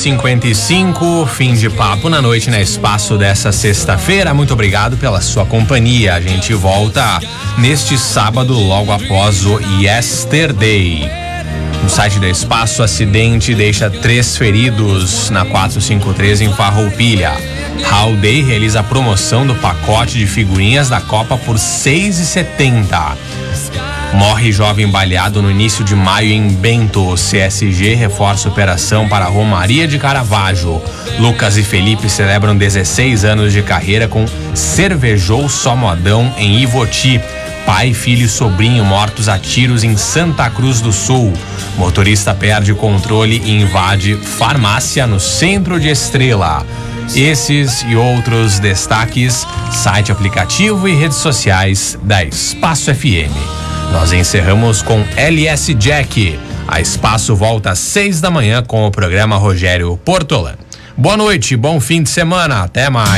8h55, fim de papo na noite, na Espaço dessa sexta-feira. Muito obrigado pela sua companhia. A gente volta neste sábado, logo após o Yesterday. No site da Espaço, acidente deixa 3 feridos na 453 em Farroupilha. Howday realiza a promoção do pacote de figurinhas da Copa por R$ 6,70. Morre jovem baleado no início de maio em Bento. O CSG reforça operação para a Romaria de Caravaggio. Lucas e Felipe celebram 16 anos de carreira com Cervejou Só Modão em Ivoti. Pai, filho e sobrinho mortos a tiros em Santa Cruz do Sul. Motorista perde controle e invade farmácia no centro de Estrela. Esses e outros destaques, site, aplicativo e redes sociais da Espaço FM. Nós encerramos com LS Jack. A Espaço volta às 6 da manhã com o programa Rogério Portolan. Boa noite, bom fim de semana, até mais.